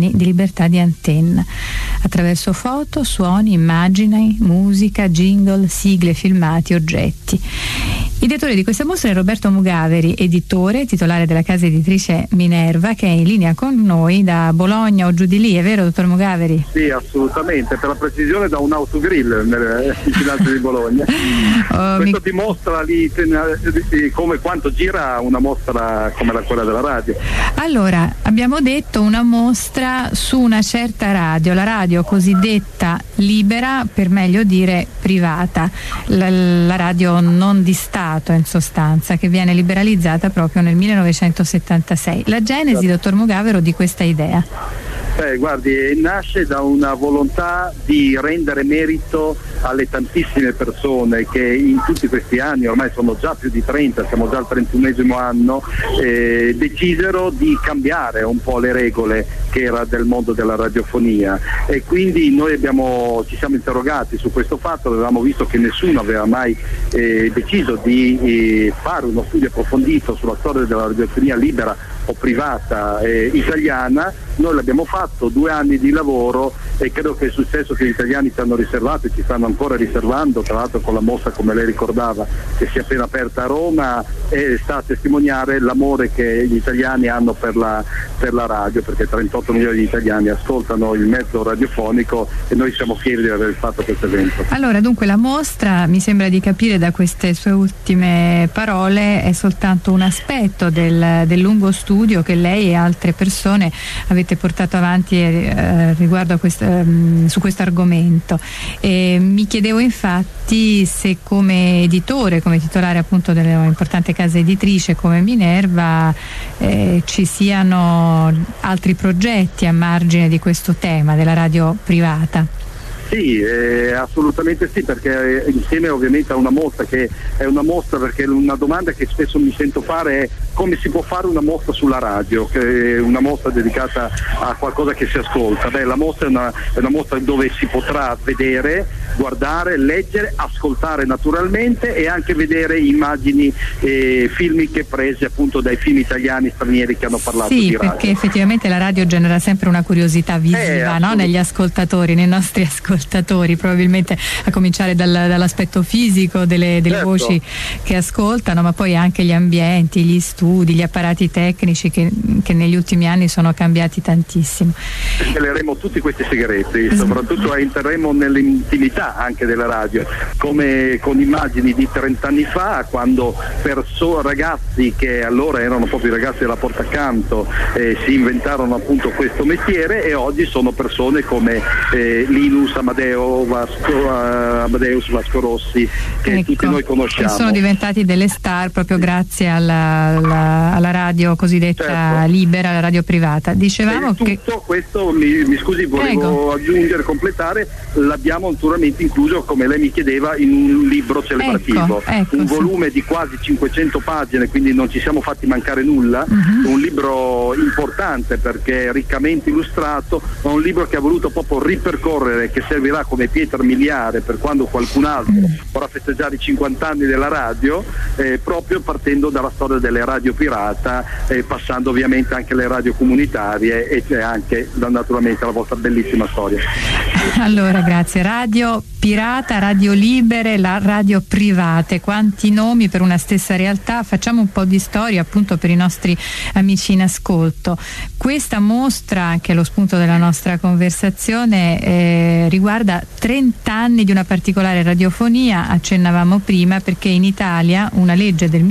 anni di libertà di antenna, attraverso foto, suoni, immagini, musica, jingle, sigle, filmati, oggetti. Ideatore di questa mostra è Roberto Mugaveri, editore, titolare della casa editrice Minerva, che è in linea con noi da Bologna o giù di lì, è vero, dottor Mugaveri? Sì, assolutamente, per la precisione da un autogrill nel vicinanza di Bologna. Questo dimostra lì come quanto gira una mostra come quella della radio. Allora, abbiamo detto una mostra su una certa radio, la radio cosiddetta libera, per meglio dire privata, la radio non di Stato in sostanza, che viene liberalizzata proprio nel 1976. La genesi, dottor Mugavero, di questa idea? Guardi, nasce da una volontà di rendere merito alle tantissime persone che in tutti questi anni, ormai sono già più di 30, siamo già al 31esimo anno, decisero di cambiare un po' le regole che era del mondo della radiofonia, e quindi noi ci siamo interrogati su questo fatto. Avevamo visto che nessuno aveva mai deciso di fare uno studio approfondito sulla storia della radiofonia libera o privata italiana. Noi l'abbiamo fatto, 2 anni di lavoro, e credo che il successo che gli italiani ci hanno riservato e ci stanno ancora riservando, tra l'altro con la mostra, come lei ricordava, che si è appena aperta a Roma, sta a testimoniare l'amore che gli italiani hanno per la radio, perché 38 milioni di italiani ascoltano il mezzo radiofonico e noi siamo fieri di aver fatto questo evento. Allora, dunque, la mostra, mi sembra di capire da queste sue ultime parole, è soltanto un aspetto del lungo studio che lei e altre persone avete portato avanti riguardo a su questo argomento. Mi chiedevo infatti se, come editore, come titolare appunto dell'importante casa editrice come Minerva, ci siano altri progetti a margine di questo tema della radio privata. Sì, assolutamente sì, perché insieme ovviamente a una mostra, che è una mostra, perché una domanda che spesso mi sento fare è come si può fare una mostra sulla radio, che è una mostra dedicata a qualcosa che si ascolta. La mostra è una mostra dove si potrà vedere, guardare, leggere, ascoltare naturalmente, e anche vedere immagini filmiche prese appunto dai film italiani stranieri che hanno parlato di radio. Sì, perché effettivamente la radio genera sempre una curiosità visiva, no? Negli ascoltatori, nei nostri ascoltatori, probabilmente a cominciare dall'aspetto fisico delle certo. Voci che ascoltano, ma poi anche gli ambienti, gli studi, gli apparati tecnici che negli ultimi anni sono cambiati tantissimo. Sveleremo tutti questi segreti, soprattutto entreremo nell'intimità anche della radio, come con immagini di 30 anni fa, quando ragazzi che allora erano proprio i ragazzi della porta accanto si inventarono appunto questo mestiere, e oggi sono persone come Linus, Amadeus Vasco Rossi, che tutti noi conosciamo. Sono diventati delle star proprio grazie alla radio cosiddetta certo. libera, la radio privata. Dicevamo che tutto questo, mi scusi, volevo aggiungere, completare, l'abbiamo naturalmente incluso, come lei mi chiedeva, in un libro celebrativo, un volume di quasi 500 pagine, quindi non ci siamo fatti mancare nulla. Un libro importante perché riccamente illustrato, ma un libro che ha voluto proprio ripercorrere, che servirà come pietra miliare per quando qualcun altro vorrà festeggiare i 50 anni della radio, proprio partendo dalla storia delle radio pirata, passando ovviamente anche alle radio comunitarie, e c'è anche naturalmente la vostra bellissima storia. Allora, grazie. Radio pirata, radio libere, la radio private, quanti nomi per una stessa realtà. Facciamo un po' di storia appunto per i nostri amici in ascolto. Questa mostra, che è lo spunto della nostra conversazione, riguarda 30 anni di una particolare radiofonia, accennavamo prima, perché in Italia una legge del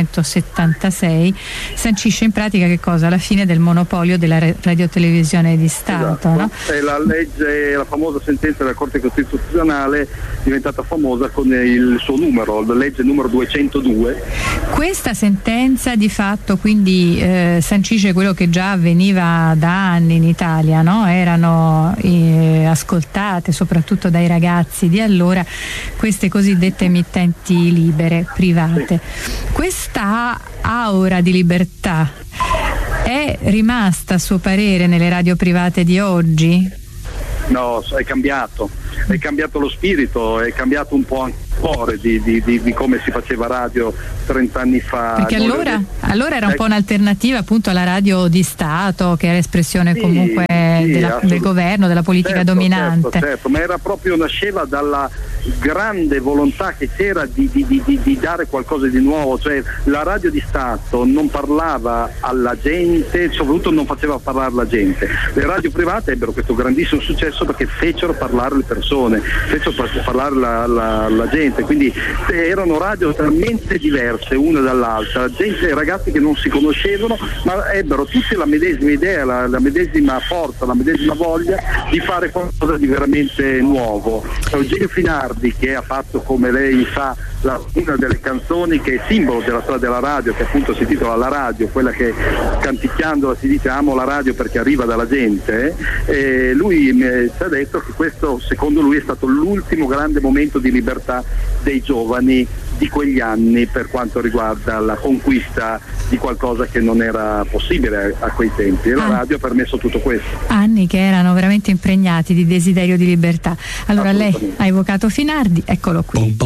1976 sancisce in pratica che cosa? La fine del monopolio della radiotelevisione di Stato. Esatto. No? È la legge, la famosa sentenza della Corte Costituzionale, diventata famosa con il suo numero, la legge numero 202. Questa sentenza di fatto quindi sancisce quello che già avveniva da anni in Italia, no? Erano ascoltate soprattutto dai ragazzi di allora queste cosiddette emittenti libere, private. Sì. Questa aura di libertà è rimasta, a suo parere, nelle radio private di oggi? No, è cambiato lo spirito, è cambiato un po' anche il cuore di come si faceva radio 30 anni fa. Perché allora era un po' un'alternativa appunto alla radio di Stato, che era espressione comunque del governo, della politica dominante. Certo, ma era proprio, nasceva dalla grande volontà che c'era di dare qualcosa di nuovo, cioè la radio di Stato non parlava alla gente, soprattutto non faceva parlare la gente. Le radio private ebbero questo grandissimo successo perché fecero parlare le persone, fecero parlare la gente, quindi erano radio talmente diverse una dall'altra, gente, ragazzi che non si conoscevano ma ebbero tutti la medesima idea, la medesima forza, la medesima voglia di fare qualcosa di veramente nuovo. Eugenio Finardi, che ha fatto, come lei sa, una delle canzoni che è simbolo della storia della radio, che appunto si intitola La Radio, quella che canticchiandola si dice amo la radio perché arriva dalla gente, lui ci ha detto che questo secondo lui è stato l'ultimo grande momento di libertà dei giovani di quegli anni per quanto riguarda la conquista di qualcosa che non era possibile a quei tempi, e la radio ha permesso tutto questo. Anni che erano veramente impregnati di desiderio di libertà. Allora lei ha evocato Finardi, eccolo qui.